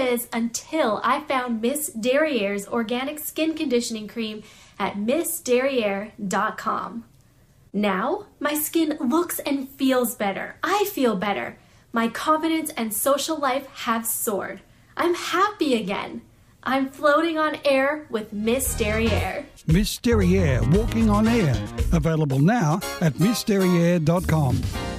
is until I found Miss Derriere's Organic Skin Conditioning Cream at MissDerriere.com. Now, my skin looks and feels better. I feel better. My confidence and social life have soared. I'm happy again. I'm floating on air with Miss Derriere. Miss Derriere, walking on air. Available now at MissDerriere.com.